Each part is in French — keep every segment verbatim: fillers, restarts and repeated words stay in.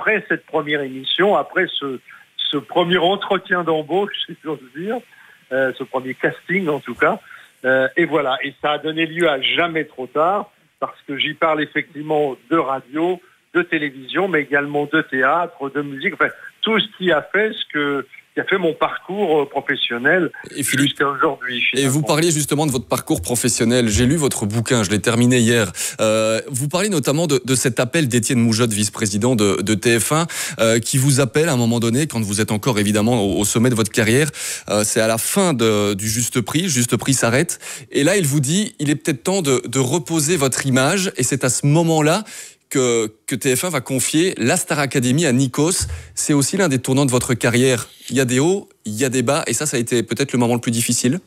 après cette première émission, après ce, ce premier entretien d'embauche, si j'ose dire, euh, ce premier casting en tout cas. Euh, et voilà, et ça a donné lieu à Jamais trop tard, parce que j'y parle effectivement de radio, de télévision, mais également de théâtre, de musique, enfin tout ce qui a fait ce que qui a fait mon parcours professionnel jusqu'à aujourd'hui. Et vous parliez justement de votre parcours professionnel. J'ai lu votre bouquin, je l'ai terminé hier. Euh, vous parlez notamment de, de cet appel d'Étienne Moujotte, vice-président de, de T F un, euh, qui vous appelle à un moment donné, quand vous êtes encore évidemment au, au sommet de votre carrière. Euh, c'est à la fin de, du Juste Prix. Juste Prix s'arrête. Et là, il vous dit, il est peut-être temps de, de reposer votre image. Et c'est à ce moment-là que, que T F un va confier la Star Academy à Nikos. C'est aussi l'un des tournants de votre carrière. Il y a des hauts, il y a des bas, et ça, ça a été peut-être le moment le plus difficile.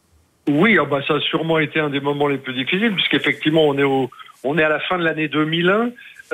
Oui, oh bah ça a sûrement été un des moments les plus difficiles, puisqu'effectivement, on est, au, on est à la fin de l'année deux mille un.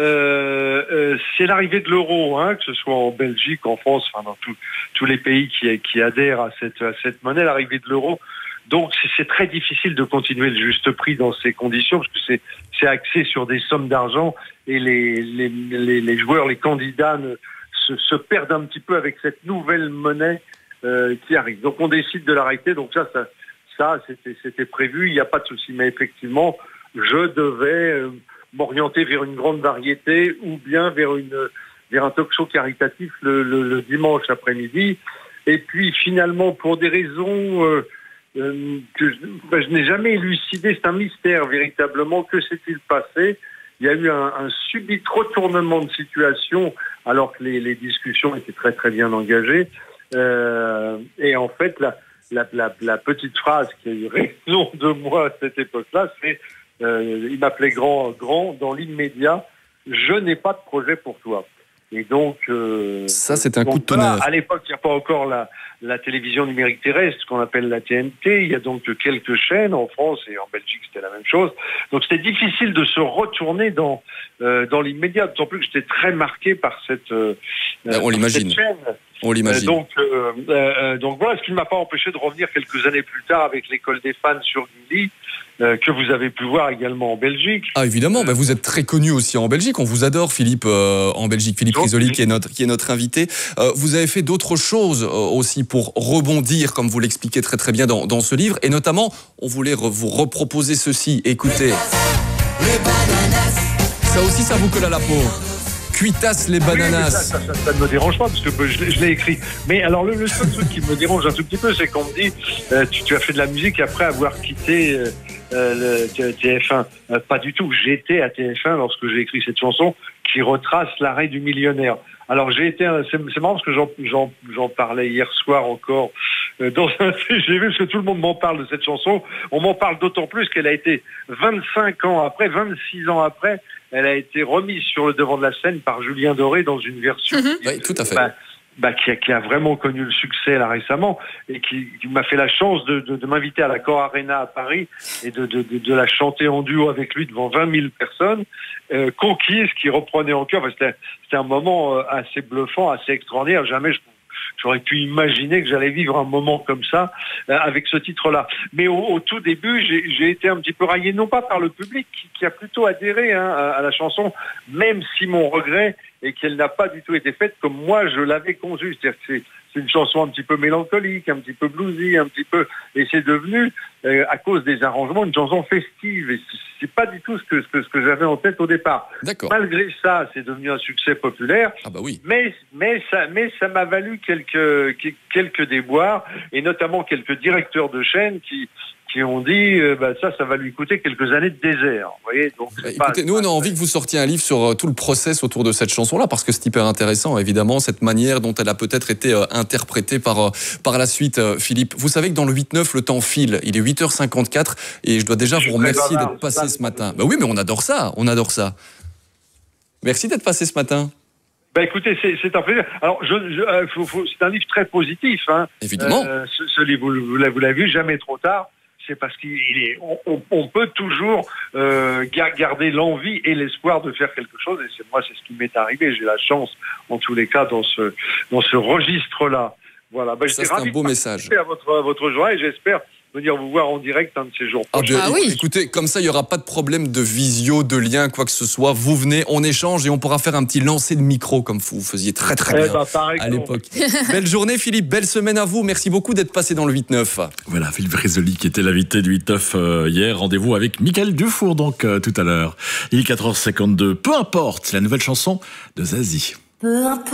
Euh, euh, c'est l'arrivée de l'euro, hein, que ce soit en Belgique, en France, enfin dans tout, tous les pays qui, qui adhèrent à cette, à cette monnaie, l'arrivée de l'euro. Donc c'est très difficile de continuer le Juste Prix dans ces conditions, parce que c'est c'est axé sur des sommes d'argent et les les, les les joueurs, les candidats ne, se, se perdent un petit peu avec cette nouvelle monnaie euh, qui arrive. Donc on décide de l'arrêter. Donc ça ça ça c'était c'était prévu. Il n'y a pas de souci. Mais effectivement, je devais euh, m'orienter vers une grande variété ou bien vers une vers un talk-show caritatif le, le, le dimanche après-midi. Et puis finalement, pour des raisons euh, Euh, que je, ben, je n'ai jamais élucidé, c'est un mystère véritablement, que s'est-il passé? Il y a eu un, un subit retournement de situation alors que les, les discussions étaient très très bien engagées, euh, et en fait la, la, la, la petite phrase qui a eu raison de moi à cette époque-là, c'est euh, il m'appelait grand, grand dans l'immédiat, je n'ai pas de projet pour toi. Et donc, euh, ça, c'est un donc, coup de tonnerre. Voilà, à l'époque, il n'y a pas encore la, la télévision numérique terrestre, ce qu'on appelle la T N T. Il y a donc quelques chaînes en France et en Belgique, c'était la même chose. Donc, c'était difficile de se retourner dans euh, dans l'immédiat. D'autant plus que j'étais très marqué par cette, euh, on l'imagine. cette chaîne. On l'imagine. Euh, donc, euh, euh, donc voilà, ce qui ne m'a pas empêché de revenir quelques années plus tard avec l'école des fans sur Gulli, euh, que vous avez pu voir également en Belgique. Ah évidemment, euh, bah vous êtes très connu aussi en Belgique. On vous adore, Philippe, euh, en Belgique. Philippe Risoli, qui est notre qui est notre invité. Euh, vous avez fait d'autres choses euh, aussi pour rebondir, comme vous l'expliquez très très bien dans, dans ce livre, et notamment, on voulait re vous reproposer ceci. Écoutez, ça aussi, ça vous colle à la peau. Cuitas les bananas. Oui, ça, ça, ça, ça ne me dérange pas parce que je, je l'ai écrit. Mais alors le, le seul truc qui me dérange un tout petit peu, c'est qu'on me dit euh, tu, tu as fait de la musique après avoir quitté euh, euh, le T F un. Euh, pas du tout. J'étais à T F un lorsque j'ai écrit cette chanson qui retrace l'arrêt du millionnaire. Alors j'ai été, c'est, c'est marrant parce que j'en, j'en, j'en parlais hier soir encore euh, dans un C G V, parce que tout le monde m'en parle de cette chanson. On m'en parle d'autant plus qu'elle a été vingt-cinq ans après, vingt-six ans après, elle a été remise sur le devant de la scène par Julien Doré dans une version mmh. qui, oui, tout à fait. Bah, bah, qui, a, qui a vraiment connu le succès là récemment et qui, qui m'a fait la chance de, de, de m'inviter à la Cor Arena à Paris et de, de, de, de la chanter en duo avec lui devant vingt mille personnes, euh, conquise, qui reprenait en chœur. Enfin, c'était, c'était un moment assez bluffant, assez extraordinaire. Jamais je J'aurais pu imaginer que j'allais vivre un moment comme ça euh, avec ce titre-là. Mais au, au tout début, j'ai, j'ai été un petit peu raillé, non pas par le public qui, qui a plutôt adhéré hein, à, à la chanson, même si mon regret est qu'elle n'a pas du tout été faite comme moi je l'avais conçue. C'est-à-dire que c'est, c'est une chanson un petit peu mélancolique, un petit peu bluesy, un petit peu, et c'est devenu euh, à cause des arrangements une chanson festive. Et c'est, c'est pas du tout ce que, ce que ce que j'avais en tête au départ. D'accord. Malgré ça, c'est devenu un succès populaire. Ah bah oui. Mais mais ça mais ça m'a valu quelques quelques déboires et notamment quelques directeurs de chaîne qui qui ont dit euh, bah, ça, ça va lui coûter quelques années de désert. Vous voyez, donc bah, pas, écoutez, nous, on a envie que vous sortiez un livre sur euh, tout le process autour de cette chanson-là, parce que c'est hyper intéressant, évidemment, cette manière dont elle a peut-être été euh, interprétée par, euh, par la suite, euh, Philippe. Vous savez que dans le huit neuf, le temps file. Il est huit heures cinquante-quatre et je dois déjà je vous remercier d'être passé ce matin. Bah oui, mais on adore ça, on adore ça. Merci d'être passé ce matin. Bah écoutez, c'est, c'est un plaisir. Alors, je, je, euh, faut, faut, c'est un livre très positif. Hein. Évidemment. Euh, ce, ce livre, vous, vous l'avez vu, Jamais trop tard. C'est parce qu'il est, on, on peut toujours euh, garder l'envie et l'espoir de faire quelque chose. Et c'est moi, c'est ce qui m'est arrivé. J'ai la chance, en tous les cas, dans ce dans ce registre-là. Voilà. Ben, ça, c'est un beau message. À votre à votre joie et j'espère venir vous voir en direct un de ces jours Ah, prochains. Ah oui. Écoutez, comme ça, il n'y aura pas de problème de visio, de lien, quoi que ce soit. Vous venez, on échange et on pourra faire un petit lancer de micro comme vous faisiez très très Eh bien ben, par à exemple. l'époque. Belle journée Philippe, belle semaine à vous. Merci beaucoup d'être passé dans le huit neuf. Voilà, Philippe Rézoli qui était l'invité du huit neuf euh, hier. Rendez-vous avec Mickaël Dufour donc euh, tout à l'heure. Il est quatre heures cinquante-deux. Peu importe, la nouvelle chanson de Zazie. Peu importe.